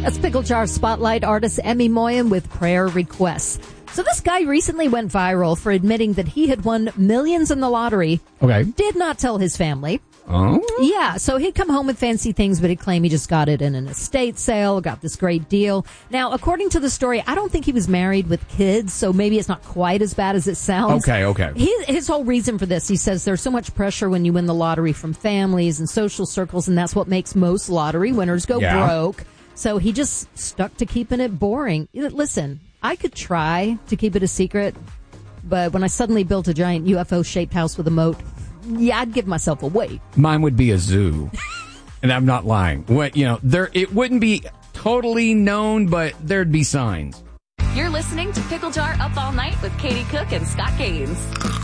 That's Pickle Jar Spotlight artist Emmy Moyen with prayer requests. So this guy recently went viral for admitting that he had won millions in the lottery. Okay. Did not tell his family. Oh? Yeah, so he'd come home with fancy things, but he'd claim he just got it in an estate sale, got this great deal. Now, according to the story, I don't think he was married with kids, so maybe it's not quite as bad as it sounds. Okay. His whole reason for this, he says there's so much pressure when you win the lottery from families and social circles, and that's what makes most lottery winners go broke. So he just stuck to keeping it boring. Listen, I could try to keep it a secret, but when I suddenly built a giant UFO-shaped house with a moat, yeah, I'd give myself away. Mine would be a zoo. And I'm not lying. It wouldn't be totally known, but there'd be signs. You're listening to Pickle Jar Up All Night with Katie Cook and Scott Gaines.